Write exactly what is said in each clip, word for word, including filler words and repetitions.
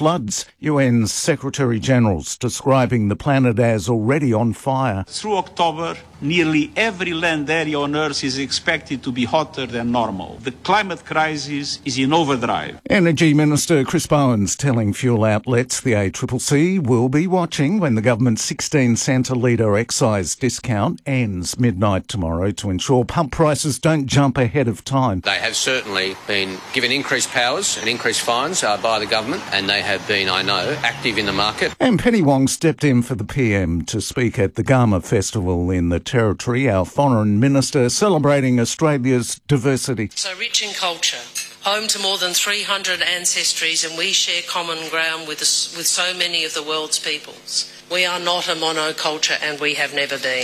floods. U N Secretary-General's describing the planet as already on fire. Through October, nearly every land area on Earth is expected to be hotter than normal. The climate crisis is in overdrive. Energy Minister Chris Bowen's telling fuel outlets the A C C C will be watching when the government's sixteen cent a litre excise discount ends midnight tomorrow to ensure pump prices don't jump ahead of time. They have certainly been given increased powers and increased fines uh, by the government, and they have been, I know, active in the market. And Penny Wong stepped in for the P M to speak at the Garma Festival in the Territory, our foreign minister celebrating Australia's diversity. So rich in culture, home to more than three hundred ancestries, and we share common ground with, us, with so many of the world's peoples. We are not a monoculture, and we have never been.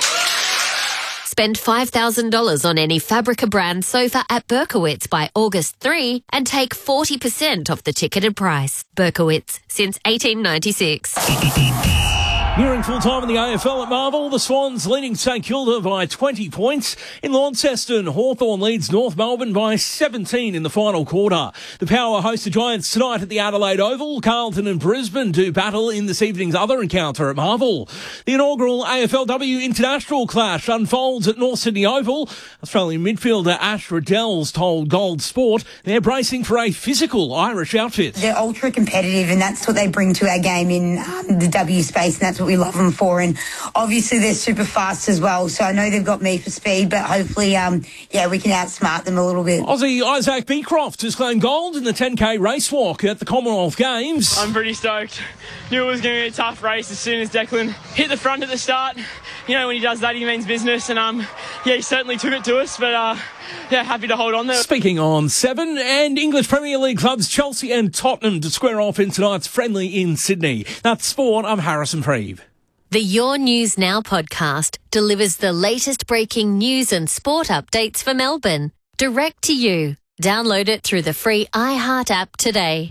Spend five thousand dollars on any Fabrica brand sofa at Berkowitz by August third and take forty percent off the ticketed price. Berkowitz, since eighteen ninety-six. Nearing full-time in the A F L at Marvel, the Swans leading St Kilda by twenty points. In Launceston, Hawthorn leads North Melbourne by seventeen in the final quarter. The Power host the Giants tonight at the Adelaide Oval. Carlton and Brisbane do battle in this evening's other encounter at Marvel. The inaugural A F L W International clash unfolds at North Sydney Oval. Australian midfielder Ash Riddell's told Gold Sport they're bracing for a physical Irish outfit. They're ultra competitive, and that's what they bring to our game in um, the W space, and that's what we love them for. And obviously they're super fast as well, so I know they've got me for speed, but hopefully um yeah we can outsmart them a little bit. Aussie Isaac Beecroft has claimed gold in the ten K race walk at the Commonwealth Games. I'm pretty stoked. Knew it was going to be a tough race as soon as Declan hit the front at the start. You know, when he does that, he means business, and um yeah he certainly took it to us, but uh yeah, happy to hold on there. Speaking on seven, and English Premier League clubs Chelsea and Tottenham to square off in tonight's friendly in Sydney. That's sport. I'm Harrison Preeve. The Your News Now podcast delivers the latest breaking news and sport updates for Melbourne, direct to you. Download it through the free iHeart app today.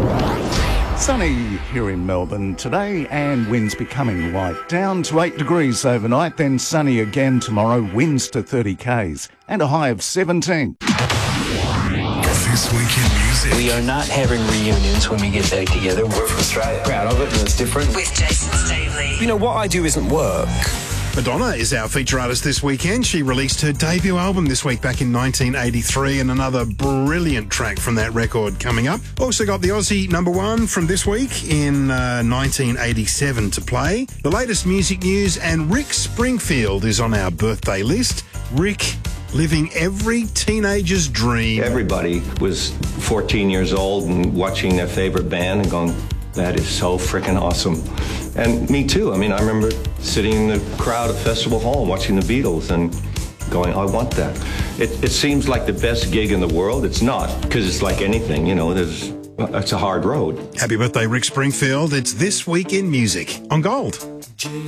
Sunny here in Melbourne today, and winds becoming light. Down to eight degrees overnight, then sunny again tomorrow, winds to thirty k's, and a high of seventeen. This Week in Music. We are not having reunions when we get back together. We're from Australia. Proud of it, and it's different. With Jason Stavely. You know, what I do isn't work. Madonna is our feature artist this weekend. She released her debut album this week back in nineteen eighty-three, and another brilliant track from that record coming up. Also got the Aussie number one from this week in uh, nineteen eighty-seven to play. The latest music news, and Rick Springfield is on our birthday list. Rick, living every teenager's dream. Everybody was fourteen years old and watching their favorite band and going, that is so freaking awesome. And me too. I mean, I remember sitting in the crowd at Festival Hall watching the Beatles and going, I want that. It, it seems like the best gig in the world. It's not, because it's like anything, you know, there's, it's a hard road. Happy birthday, Rick Springfield. It's This Week in Music on Gold.